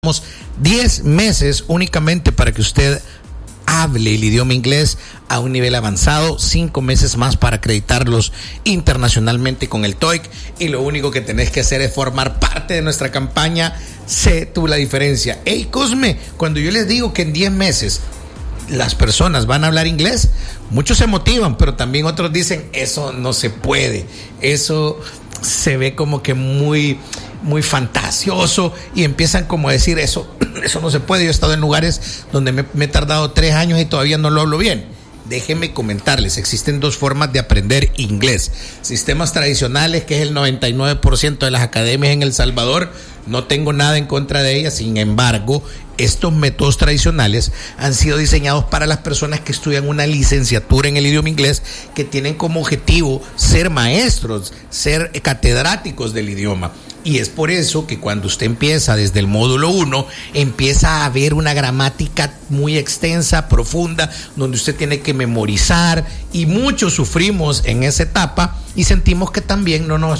10 meses únicamente para que usted hable el idioma inglés a un nivel avanzado, 5 meses más para acreditarlos internacionalmente con el TOEIC, y lo único que tenés que hacer es formar parte de nuestra campaña Sé tú la diferencia. Hey Cosme, cuando yo les digo que en 10 meses las personas van a hablar inglés, muchos se motivan, pero también otros dicen, eso no se puede, eso se ve como que muy fantasioso, y empiezan como a decir, eso no se puede. Yo he estado en lugares donde me he tardado 3 años y todavía no lo hablo bien. Déjenme comentarles, existen 2 formas de aprender inglés. Sistemas tradicionales, que es el 99% de las academias en El Salvador, no tengo nada en contra de ellas. Sin embargo, estos métodos tradicionales han sido diseñados para las personas que estudian una licenciatura en el idioma inglés, que tienen como objetivo ser maestros, ser catedráticos del idioma. Y es por eso que cuando usted empieza desde el módulo 1, empieza a ver una gramática muy extensa, profunda, donde usted tiene que memorizar, y muchos sufrimos en esa etapa y sentimos que también no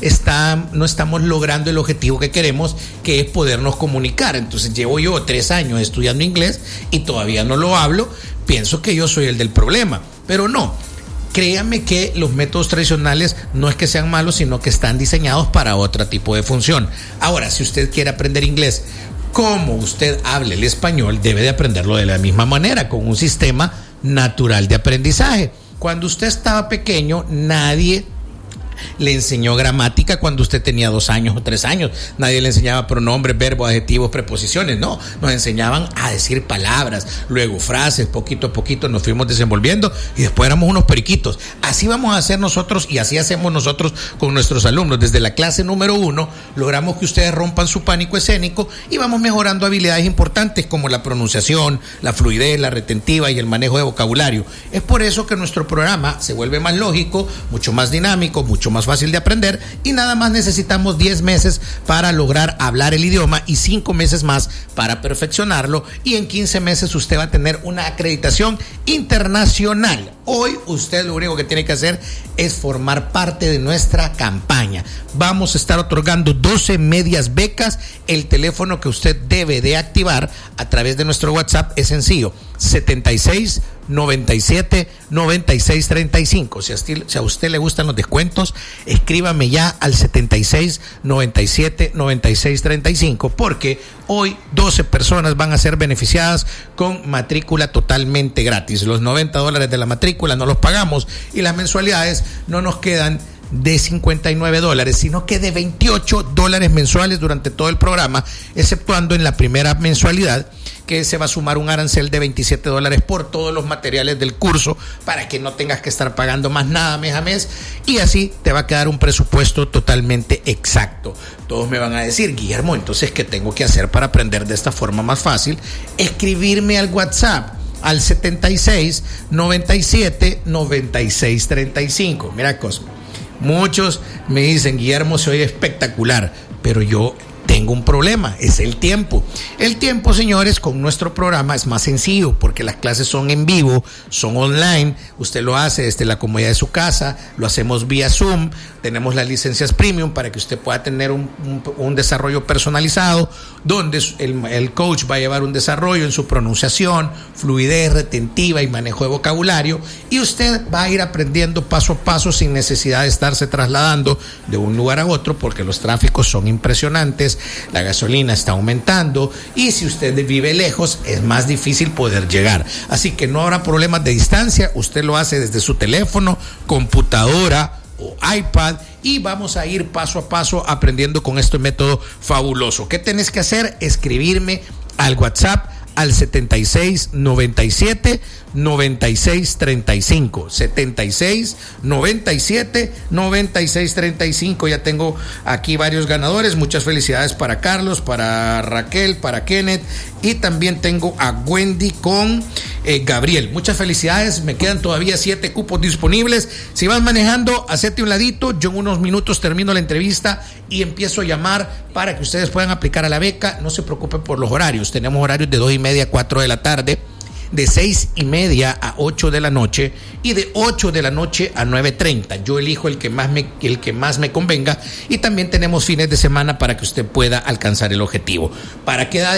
estamos logrando el objetivo que queremos, que es podernos comunicar. Entonces llevo yo 3 años estudiando inglés y todavía no lo hablo, pienso que yo soy el del problema, pero no. Créame que los métodos tradicionales no es que sean malos, sino que están diseñados para otro tipo de función. Ahora, si usted quiere aprender inglés como usted hable el español, debe de aprenderlo de la misma manera, con un sistema natural de aprendizaje. Cuando usted estaba pequeño, nadie le enseñó gramática cuando usted tenía 2 años o 3 años. Nadie le enseñaba pronombres, verbos, adjetivos, preposiciones. No, nos enseñaban a decir palabras, luego frases. Poquito a poquito nos fuimos desenvolviendo y después éramos unos periquitos. Así vamos a hacer nosotros, y así hacemos nosotros con nuestros alumnos. Desde la clase número 1 logramos que ustedes rompan su pánico escénico y vamos mejorando habilidades importantes como la pronunciación, la fluidez, la retentiva y el manejo de vocabulario. Es por eso que nuestro programa se vuelve más lógico, mucho más dinámico, mucho más fácil de aprender, y nada más necesitamos 10 meses para lograr hablar el idioma y 5 meses más para perfeccionarlo, y en 15 meses usted va a tener una acreditación internacional. Hoy usted lo único que tiene que hacer es formar parte de nuestra campaña. Vamos a estar otorgando 12 medias becas. El teléfono que usted debe de activar a través de nuestro WhatsApp es sencillo: 76 97 96 35. Si a usted le gustan los descuentos, escríbame ya al 76 97 96 35, porque hoy 12 personas van a ser beneficiadas con matrícula totalmente gratis. Los $90 de la matrícula no los pagamos, y las mensualidades no nos quedan de $59, sino que de $28 mensuales durante todo el programa, exceptuando en la primera mensualidad, que se va a sumar un arancel de $27 por todos los materiales del curso, para que no tengas que estar pagando más nada mes a mes, y así te va a quedar un presupuesto totalmente exacto. Todos me van a decir, Guillermo, entonces, ¿qué tengo que hacer para aprender de esta forma más fácil? Escribirme al WhatsApp al 76 97 96 35. Mira, Cosmo, muchos me dicen, Guillermo, se oye espectacular, pero yo tengo un problema, es el tiempo. El tiempo, señores, con nuestro programa es más sencillo, porque las clases son en vivo, son online. Usted lo hace desde la comodidad de su casa, lo hacemos vía Zoom. Tenemos las licencias premium para que usted pueda tener un desarrollo personalizado, donde el coach va a llevar un desarrollo en su pronunciación, fluidez, retentiva y manejo de vocabulario, y usted va a ir aprendiendo paso a paso sin necesidad de estarse trasladando de un lugar a otro, porque los tráficos son impresionantes, la gasolina está aumentando, y si usted vive lejos es más difícil poder llegar. Así que no habrá problemas de distancia, usted lo hace desde su teléfono, computadora o iPad, y vamos a ir paso a paso aprendiendo con este método fabuloso. ¿Qué tenés que hacer? Escribirme al WhatsApp al 76 97 96 35, 76 97 96 35. Ya tengo aquí varios ganadores. Muchas felicidades para Carlos, para Raquel, para Kenneth, y también tengo a Wendy con Gabriel. Muchas felicidades. Me quedan todavía 7 cupos disponibles. Si vas manejando, hacete un ladito. Yo en unos minutos termino la entrevista y empiezo a llamar para que ustedes puedan aplicar a la beca. No se preocupen por los horarios. Tenemos horarios de 2:30 a 4 de la tarde, de 6:30 a 8 de la noche y de 8 de la noche a 9:30. Yo elijo el que más me convenga, y también tenemos fines de semana para que usted pueda alcanzar el objetivo. ¿Para qué edad